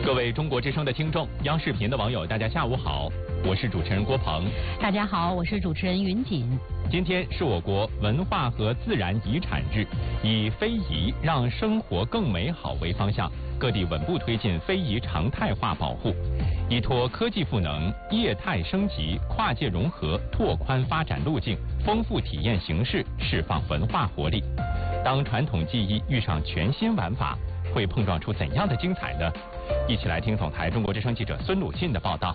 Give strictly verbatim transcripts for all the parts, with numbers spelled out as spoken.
各位中国之声的听众，央视频的网友，大家下午好，我是主持人郭鹏。 大家好，我是主持人云锦。 今天是我国文化和自然遗产日，以非遗让生活更美好为方向，各地稳步推进非遗常态化保护，依托科技赋能、业态升级、跨界融合，拓宽发展路径，丰富体验形式，释放文化活力。当传统技艺遇上全新玩法，会碰撞出怎样的精彩呢？一起来听总台中国之声记者孙鲁信的报道。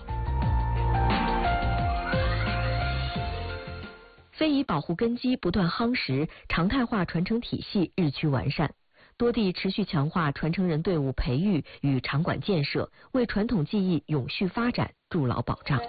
非遗保护根基不断夯实，常态化传承体系日趋完善。多地持续强化传承人队伍培育与场馆建设，为传统技艺永续发展筑牢保障。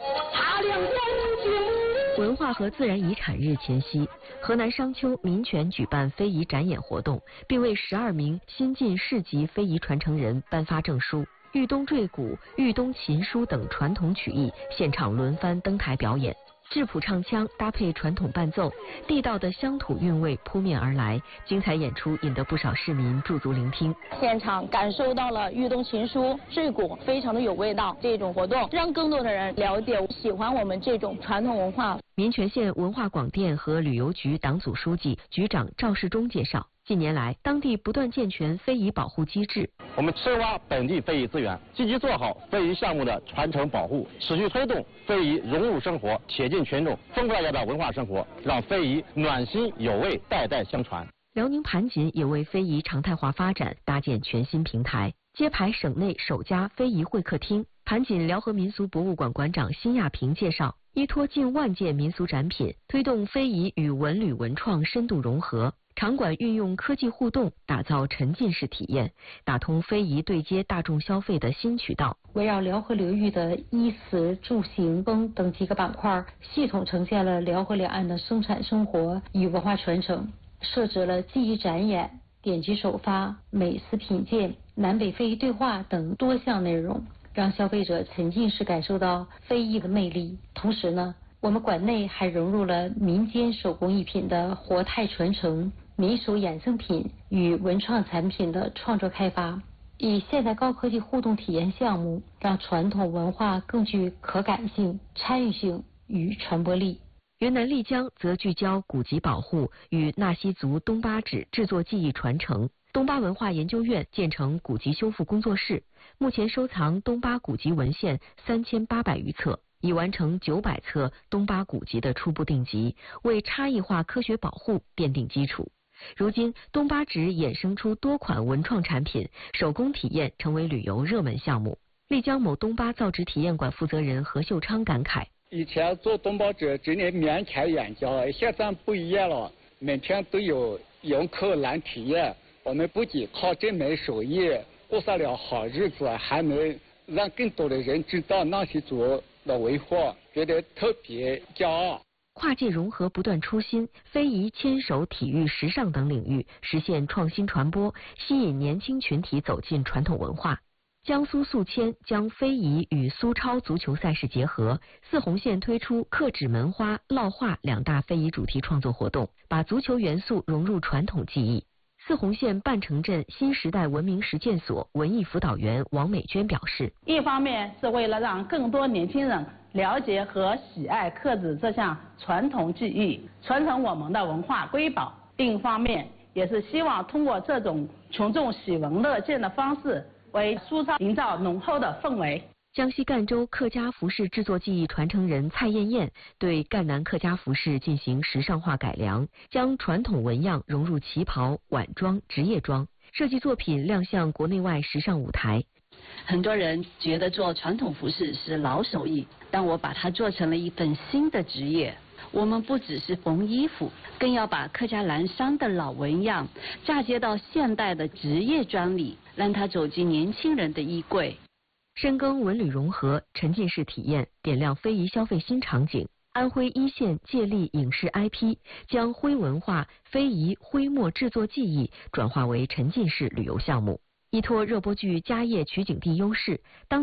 文化和自然遗产日前夕，河南商丘民权举办非遗展演活动，并为十二名新晋市级非遗传承人颁发证书。豫东坠鼓、豫东琴书等传统曲艺现场轮番登台表演。质朴唱腔搭配传统伴奏，地道的乡土韵味扑面而来，精彩演出引得不少市民驻足聆听。 现场感受到了豫东琴书、坠鼓，非常的有味道。这种活动让更多的人了解、喜欢我们这种传统文化。 民权县文化广电和旅游局党组书记、局长赵世忠介绍，近年来，当地不断健全非遗保护机制。 我们深挖本地非遗资源，积极做好非遗项目的传承保护，持续推动非遗融入生活，贴近群众，丰富大家的文化生活，让非遗暖心有味，代代相传。 辽宁盘锦也为非遗常态化发展搭建全新平台，揭牌省内首家非遗会客厅。盘锦辽河民俗博物馆馆长辛亚平介绍，依托近万件民俗展品，推动非遗与文旅文创深度融合。场馆运用科技互动，打造沉浸式体验，打通非遗对接大众消费的新渠道。 围绕辽河流域的衣食住行风等几个板块，系统呈现了辽河两岸的生产生活与文化传承，设置了技艺展演、典籍首发、美食品鉴、南北非遗对话等多项内容，让消费者沉浸式感受到非遗的魅力。同时呢，我们馆内还融入了民间手工艺品的活态传承、民俗衍生品与文创产品的创作开发，以现代高科技互动体验项目，让传统文化更具可感性、参与性与传播力。 云南丽江则聚焦古籍保护与纳西族东巴纸制作技艺传承。东巴文化研究院建成古籍修复工作室，目前收藏东巴古籍文献三千八百余册，已完成九百册东巴古籍的初步定级，为差异化科学保护奠定基础。如今，东巴纸衍生出多款文创产品，手工体验成为旅游热门项目。丽江某东巴造纸体验馆负责人何秀昌感慨： 以前做东巴纸只能面前眼教，现在不一样了，每天都有游客来体验。我们不仅靠这门手艺过上了好日子，还能让更多的人知道纳西族的文化，觉得特别骄傲。 跨界融合不断出新，非遗、牵手、体育、时尚等领域实现创新传播，吸引年轻群体走进传统文化。江苏宿迁将非遗与苏超足球赛事结合，泗洪县推出刻纸门花、烙画两大非遗主题创作活动，把足球元素融入传统技艺。泗洪县半城镇新时代文明实践所文艺辅导员王美娟表示， 一方面是为了让更多年轻人了解和喜爱刻纸这项传统技艺，传承我们的文化瑰宝；另一方面也是希望通过这种群众喜闻乐见的方式，为苏超营造浓厚的氛围。 江西赣州客家服饰制作技艺传承人蔡艳艳对赣南客家服饰进行时尚化改良，将传统纹样融入旗袍、晚装、职业装，设计作品亮相国内外时尚舞台。 很多人觉得做传统服饰是老手艺，但我把它做成了一份新的职业。我们不只是缝衣服，更要把客家蓝裳的老纹样嫁接到现代的职业装里，让它走进年轻人的衣柜。 深耕文旅融合，沉浸式体验，点亮非遗消费新场景。安徽一线借力影视 I P， 将徽文化、非遗、徽墨制作技艺转化为沉浸式旅游项目。依托热播剧家业取景地优势，当